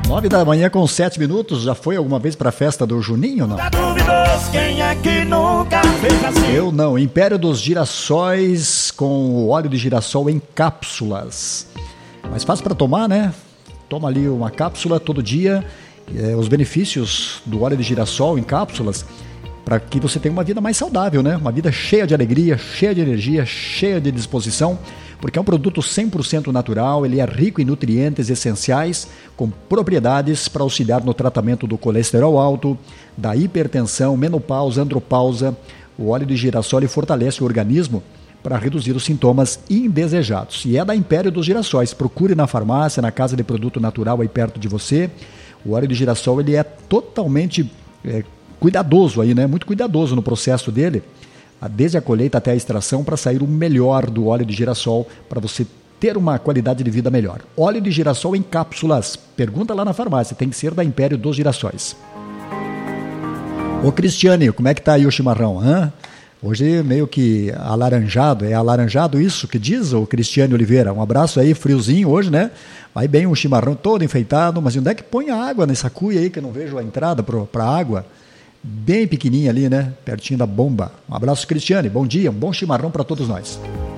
9h com 7 minutos. Já foi alguma vez para a festa do Juninho, não? Quem é que nunca fez assim? Eu não. Império dos Girassóis com o óleo de girassol em cápsulas. Mais fácil para tomar, né? Toma ali uma cápsula todo dia. Os benefícios do óleo de girassol em cápsulas para que você tenha uma vida mais saudável, né? Uma vida cheia de alegria, cheia de energia, cheia de disposição, porque é um produto 100% natural, ele é rico em nutrientes essenciais, com propriedades para auxiliar no tratamento do colesterol alto, da hipertensão, menopausa, andropausa. O óleo de girassol fortalece o organismo para reduzir os sintomas indesejados. E é da Império dos Girassóis. Procure na farmácia, na casa de produto natural aí perto de você. O óleo de girassol ele é totalmente cuidadoso aí, né? Muito cuidadoso no processo dele, desde a colheita até a extração, para sair o melhor do óleo de girassol, para você ter uma qualidade de vida melhor. Óleo de girassol em cápsulas. Pergunta lá na farmácia, tem que ser da Império dos Girassóis. Ô Cristiane, como é que tá aí o chimarrão? Hã? Hoje meio que alaranjado, é alaranjado isso que diz o Cristiane Oliveira? Um abraço aí, friozinho hoje, né? Vai bem um chimarrão todo enfeitado, mas onde é que põe a água nessa cuia aí que eu não vejo a entrada para a água? Bem pequenininha ali, né? Pertinho da bomba. Um abraço, Cristiane. Bom dia, um bom chimarrão para todos nós.